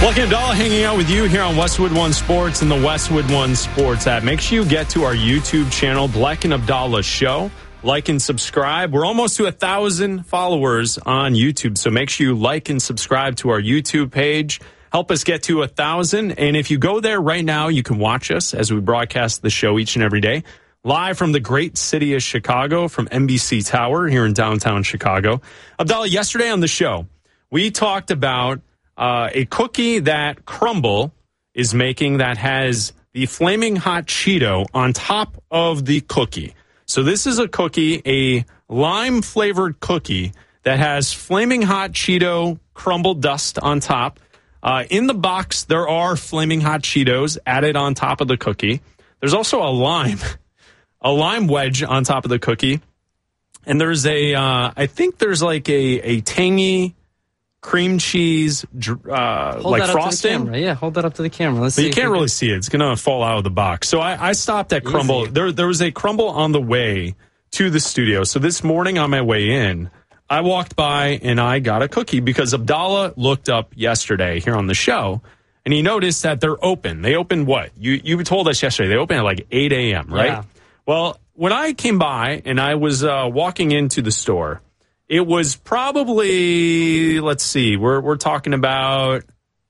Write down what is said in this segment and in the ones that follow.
Lucky Abdallah hanging out with you here on Westwood One Sports and the Westwood One Sports app. Make sure you get to our YouTube channel, Black and Abdallah Show. Like and subscribe. We're almost to 1,000 followers on YouTube, so make sure you like and subscribe to our YouTube page. Help us get to 1,000. And if you go there right now, you can watch us as we broadcast the show each and every day. Live from the great city of Chicago, from NBC Tower here in downtown Chicago. Abdallah, yesterday on the show, we talked about a cookie that Crumbl is making that has the Flaming Hot Cheeto on top of the cookie. So this is a cookie, a lime-flavored cookie that has Flaming Hot Cheeto Crumbl dust on top. In the box, there are Flaming Hot Cheetos added on top of the cookie. There's also a lime wedge on top of the cookie. And there's I think there's like a tangy cream cheese like frosting. Yeah, hold that up to the camera. Let's see. You can't really see it. It's going to fall out of the box. So I stopped at Crumbl. There was a Crumbl on the way to the studio. So this morning on my way in, I walked by and I got a cookie because Abdallah looked up yesterday here on the show and he noticed that they're open. They open what? You told us yesterday. They open at like 8 a.m., right? Yeah. Well, when I came by and I was walking into the store, it was probably, let's see, we're talking about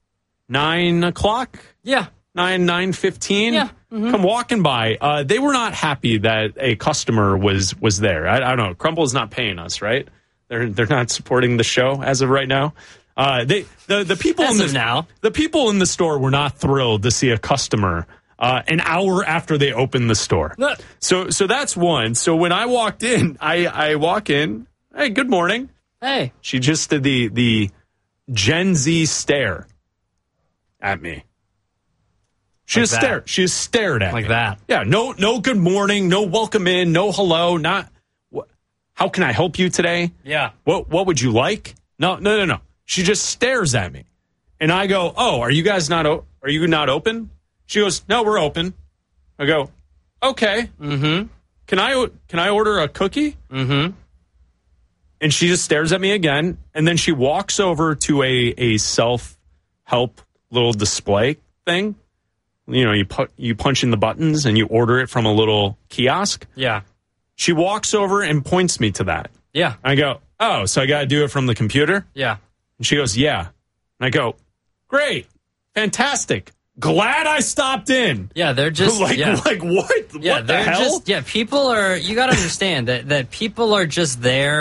9 o'clock? Yeah. 9:15? Yeah. Mm-hmm. Come walking by. They were not happy that a customer was there. I don't know. Crumbl's not paying us, right? They're not supporting the show as of right now. The people the people in the store were not thrilled to see a customer an hour after they opened the store. So that's one. So when I walked in, I walk in. Hey, good morning. Hey. She just did the Gen Z stare at me. She just stared. She just stared at me. Like that. Yeah, no good morning, no welcome in, no hello, not how can I help you today? Yeah. What would you like? No. She just stares at me. And I go, "Oh, are you not open?" She goes, "No, we're open." I go, "Okay. Mhm. Can I order a cookie?" Mhm. And she just stares at me again, and then she walks over to a self-help little display thing. You know, you punch in the buttons and you order it from a little kiosk. Yeah. She walks over and points me to that. Yeah. I go, "Oh, so I got to do it from the computer?" Yeah. And she goes, "Yeah." And I go, "Great. Fantastic. Glad I stopped in." Yeah, they're just like what? Yeah, what the hell? People are, you got to understand that people are just there